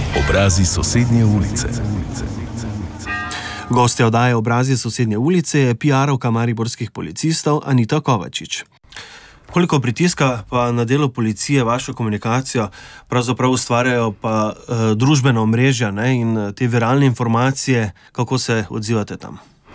Obrazi sosednje ulice. Gostja oddaje Obrazi sosednje ulice je PR-ovka mariborskih policistov Anita Kovačič. Koliko pritiska pa na delo policije, vašo komunikacijo, pravzaprav ustvarjajo pa družbena omrežja, ne, in te viralne informacije, kako se odzivate tam?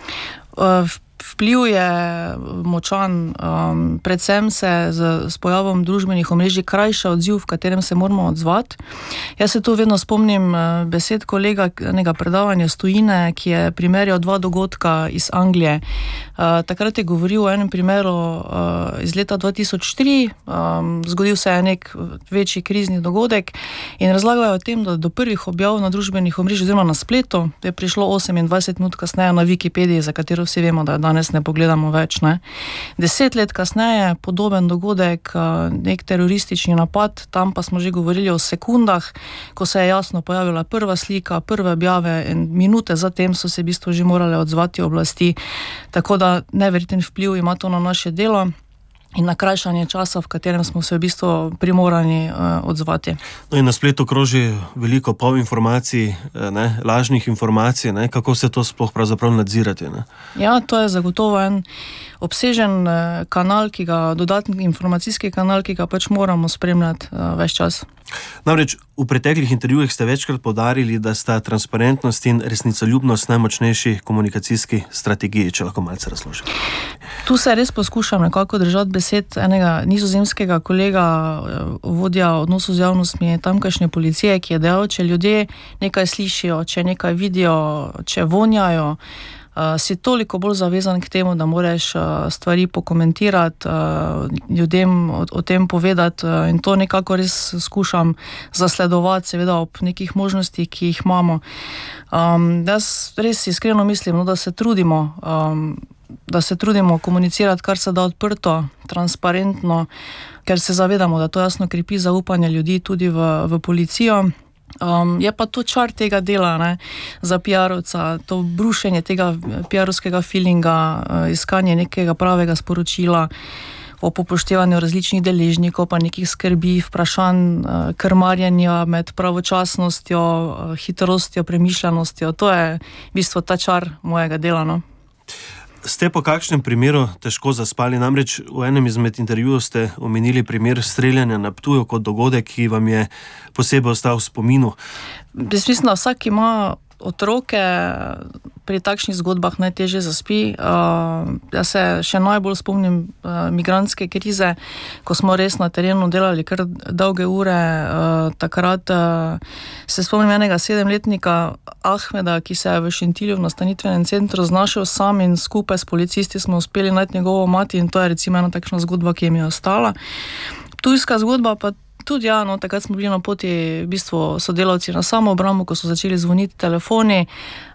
Vpliv je močan, predvsem se s pojavom družbenih omrežij krajša odziv, v katerem se moramo odzvati. Jaz se tu vedno spomnim besed kolega enega predavanja iz tujine, ki je primerjal dva dogodka iz Anglije. Takrat je govoril o enem primeru iz leta 2003, zgodil se je nek večji krizni dogodek in razlagajo o tem, da do prvih objav na družbenih omrežjih oziroma na spletu je prišlo 28 minut kasneje na Wikipediji, za katero vsi vemo, da danes ne pogledamo več. 10 let kasneje podoben dogodek, nek teroristični napad, tam pa smo že govorili o sekundah, ko se je jasno pojavila prva slika, prve objave in minute zatem so se v bistvu že morale odzvati oblasti. Tako da neverjeten vpliv ima to na naše delo in na krajšanje časa, v katerem smo se v bistvu primorani odzvati. No in na spletu kroži veliko polinformacij, lažnih informacij, kako se to sploh pravzaprav nadzirati? Ja, to je zagotovo en obsežen kanal, dodatni informacijski kanal, ki ga pač moramo spremljati ves čas. Namreč v preteklih intervjujih ste večkrat poudarili, da sta transparentnost in resnicoljubnost najmočnejši komunikacijski strategiji, če lahko malce razložim. Tu se res poskušam nekako držati besed enega nizozemskega kolega, vodja odnosov z javnostmi tamkajšnje policije, ki je dejal, če ljudje nekaj slišijo, če nekaj vidijo, če vonjajo, si toliko bolj zavezan k temu, da moraš stvari pokomentirati, ljudem o tem povedati in to nekako res skušam zasledovati, seveda ob nekih možnostih, ki jih imamo. Jaz res iskreno mislim, da se trudimo komunicirati kar se da odprto, transparentno, ker se zavedamo, da to jasno krepi zaupanje ljudi tudi v policijo. Je pa to čar tega dela, za PR-ovca, to brušenje tega PR-ovskega feelinga, iskanje nekega pravega sporočila o upoštevanju različnih deležnikov, pa nekih skrbi, vprašanj, krmarjenja med pravočasnostjo, hitrostjo, premišljenostjo. To je v bistvu ta čar mojega dela. Ste po kakšnem primeru težko zaspali? Namreč v enem izmed intervjujev ste omenili primer streljanja na Ptuju kot dogodek, ki vam je posebej ostal v spominu. Jaz mislim, da vsak ima otroke, pri takšnih zgodbah najtežje zaspi. Jaz se še najbolj spomnim migrantske krize, ko smo res na terenu delali kar dolge ure. Takrat se spomnim enega 7-letnika Ahmeda, ki se je v Šentilju v nastanitvenem centru znašel sam in skupaj s policisti smo uspeli najti njegovo mati in to je recimo ena takšna zgodba, ki mi je ostala. Ptujska zgodba pa tudi, takrat smo bili na poti v bistvu sodelavci na samoobrambo, ko so začeli zvoniti telefoni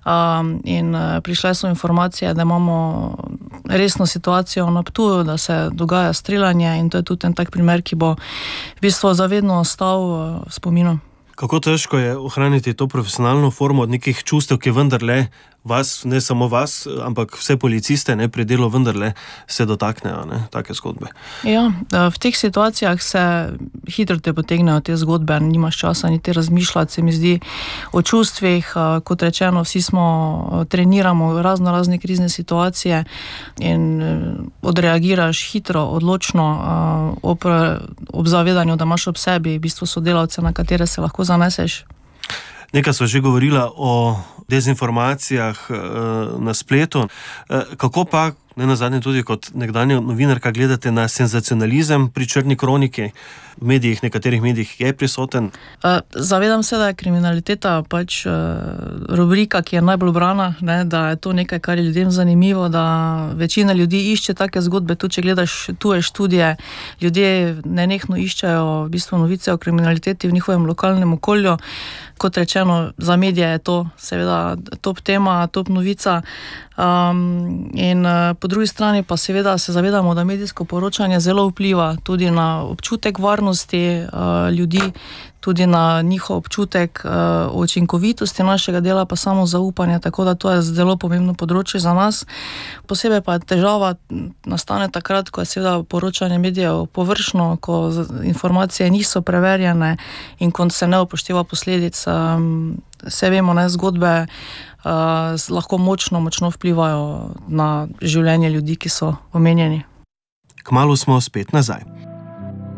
in prišle so informacije, da imamo resno situacijo na Ptuju, da se dogaja streljanje in to je tudi en tak primer, ki bo v bistvu zavedno ostal v spominu. Kako težko je ohraniti to profesionalno formo od nekih čustev, ki vendarle vas, ne samo vas, ampak vse policiste pri delu vendarle se dotaknejo, take zgodbe? Ja, v teh situacijah se hitro te potegnejo te zgodbe, nimaš časa niti razmišljati, se mi zdi o čustvih, kot rečeno, vsi smo treniramo razne krizne situacije in odreagiraš hitro, odločno, ob zavedanju, da imaš ob sebi v bistvu sodelavce, na katere se lahko zaneseš. Nekaj sva že govorila o dezinformacijah na spletu. Kako pa, nenazadnje tudi kot nekdanja novinarka, gledate na senzacionalizem pri črni kroniki? V medijih, nekaterih medijih je prisoten? Zavedam se, da je kriminaliteta pač rubrika, ki je najbolj brana, da je to nekaj, kar je ljudem zanimivo, da večina ljudi išče take zgodbe, tudi če gledaš tuje študije, ljudje nenehno iščejo v bistvu novice o kriminaliteti v njihovem lokalnem okolju. Kot rečeno, za medije je to seveda top tema, top novica in Po drugi strani pa seveda se zavedamo, da medijsko poročanje zelo vpliva tudi na občutek varnosti ljudi, tudi na njihov občutek učinkovitosti našega dela, pa samo zaupanje, tako da to je zelo pomembno področje za nas. Posebej pa težava nastane takrat, ko je seveda poročanje medijev površno, ko informacije niso preverjene in ko se ne upošteva posledic. Vse vemo, zgodbe lahko močno vplivajo na življenje ljudi, ki so omenjeni. Kmalu smo spet nazaj.